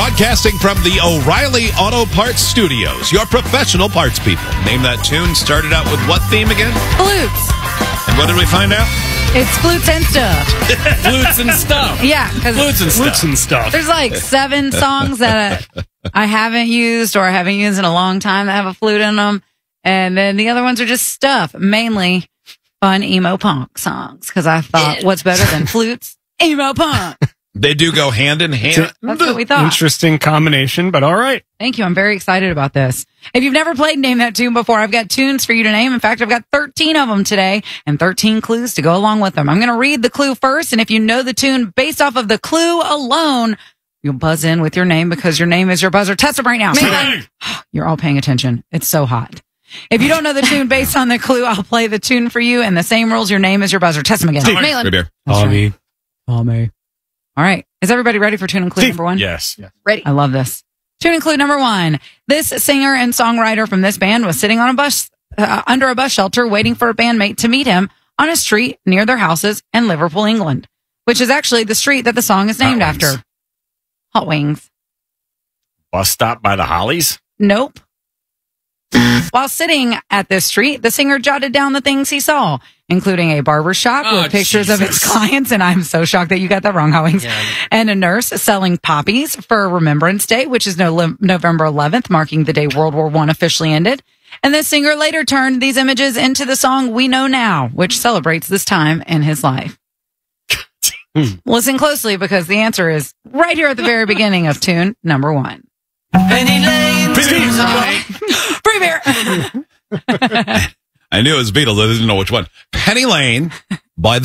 Broadcasting from the O'Reilly Auto Parts Studios, your professional parts people. Name that tune. Started out with what theme again? Flutes. And what did we find out? It's flutes and stuff. Flutes and stuff. Yeah, because Flutes and stuff. there's like 7 songs that I haven't used or I haven't used in a long time that have a flute in them. And then the other ones are just stuff, mainly fun emo punk songs. Because I thought, what's better than flutes? Emo punk. They do go hand in hand. That's what we thought. Interesting combination, but all right. Thank you. I'm very excited about this. If you've never played Name That Tune before, I've got tunes for you to name. In fact, I've got 13 of them today and 13 clues to go along with them. I'm going to read the clue first, and if you know the tune based off of the clue alone, you'll buzz in with your name because your name is your buzzer. Test them right now. You're all paying attention. It's so hot. If you don't know the tune based on the clue, I'll play the tune for you, and the same rules. Your name is your buzzer. Test them again. Malin. Tommy. All right. Is everybody ready for tune and clue number 1? Yes. Ready. I love this. Tune and clue number 1. This singer and songwriter from this band was sitting on a bus, under a bus shelter waiting for a bandmate to meet him on a street near their houses in Liverpool, England, which is actually the street that the song is named after. Hot Wings. Bus stop by the Hollies? Nope. While sitting at this street, the singer jotted down the things he saw, including a barber shop with pictures of its clients, and I'm so shocked that you got that wrong, Howings, and a nurse selling poppies for Remembrance Day, which is November 11th, marking the day World War I officially ended. And the singer later turned these images into the song We Know Now, which celebrates this time in his life. Listen closely because the answer is right here at the very beginning of tune number 1. Penny Lane. Free beer. I knew it was Beatles. I didn't know which one. Penny Lane by